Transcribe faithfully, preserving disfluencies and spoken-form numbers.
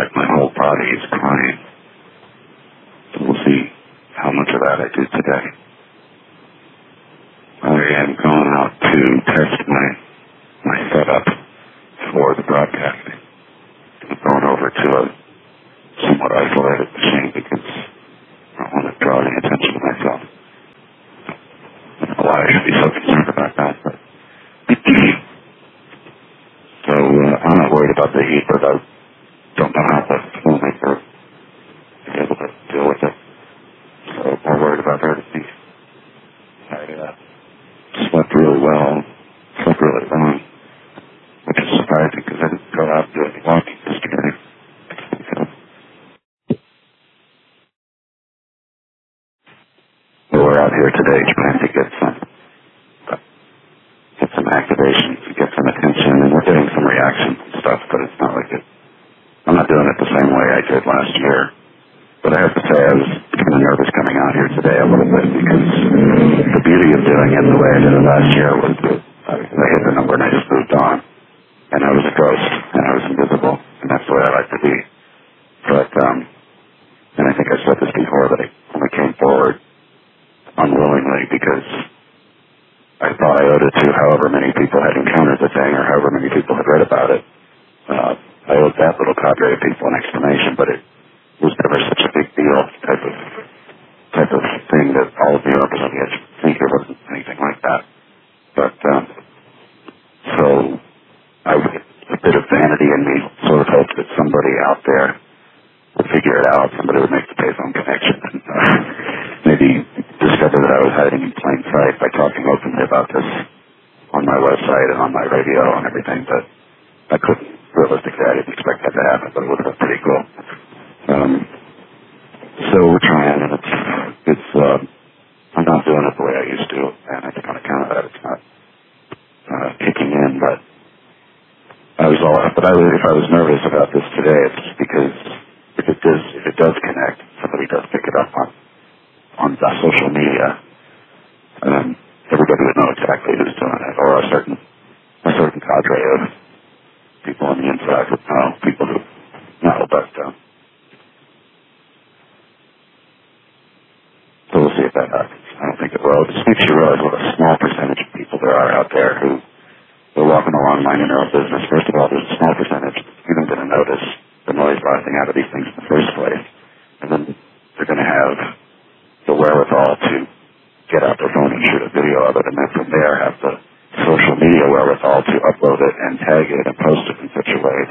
like my whole body is crying. So we'll see how much of that I do today. I am going out to test my my setup for the broadcasting. I'm going over to a somewhat isolated machine because I don't want to draw any attention to myself. I don't know why I should be so concerned about that, but so uh, I'm not worried about the heat, but I don't know how the filmmaker is able to deal with it. So I'm more worried about her to see. I uh, slept really well, slept really long, which is surprising because I didn't go out and do any walking yesterday. So, so we're out here today trying to get some get some activation, to get some attention, and we're getting some reactions and stuff, but it's not like it. I'm not doing it the same way I did last year. But I have to say I was kind of nervous coming out here today a little bit because the beauty of doing it the way I did it last year was that I, I hit the number and I just moved on. And I was a ghost, and I was invisible, and that's the way I like to be. But, um, and I think I said this before, but I only came forward unwillingly because I thought I owed it to however many people had encountered the thing or however many people had read about it. Uh, I owed that little cadre of people an explanation, but it was never such a big deal type of type of thing that all of the representatives think there wasn't anything like that. But um, so I would, a bit of vanity in me sort of hoped that somebody out there would figure it out, somebody would make the payphone connection and uh, maybe discover that I was hiding in plain sight by talking openly about this on my website and on my radio and everything, but I couldn't. Realistically, I didn't expect that to happen, but it would have been pretty cool. Um, so we're trying, and it's, it's, uh, I'm not doing it the way I used to, and I think on account of that it's not, uh, kicking in, but I was all, but I was, if I was nervous about this today, it's because if it does, if it does connect, somebody does pick it up on, on the social media, um, everybody would know exactly who's doing it, or a certain, a certain cadre of people on the inside would know, people who know, but, um, so we'll see if that happens. I don't think it will. It just makes you realize what a small percentage of people there are out there who are walking along minding their own business. First of all, there's a small percentage even going to notice the noise rising out of these things in the first place. And then they're going to have the wherewithal to get out their phone and shoot a video of it, and then from there have the social media wherewithal to upload it and tag it and post it in such a way